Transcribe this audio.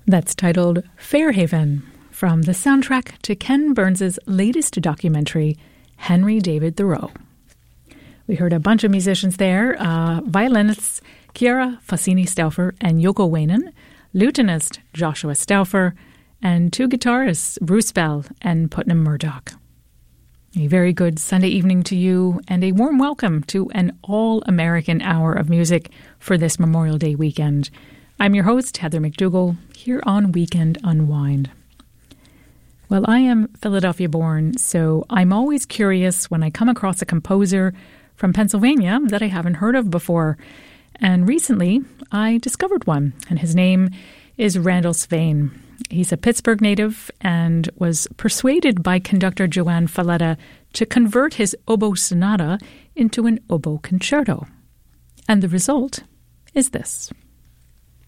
That's titled Fairhaven, from the soundtrack to Ken Burns' latest documentary, Henry David Thoreau. We heard a bunch of musicians there, violinists Chiara Fassini-Stauffer and Yoko Wainen, lutenist Joshua Stauffer, and two guitarists, Bruce Bell and Putnam Murdoch. A very good Sunday evening to you, and a warm welcome to an all-American hour of music for this Memorial Day weekend. I'm your host, Heather McDougall, here on Weekend Unwind. Well, I am Philadelphia-born, so I'm always curious when I come across a composer from Pennsylvania that I haven't heard of before. And recently, I discovered one, and his name is Randall Swain. He's a Pittsburgh native and was persuaded by conductor Joanne Falletta to convert his oboe sonata into an oboe concerto. And the result is this.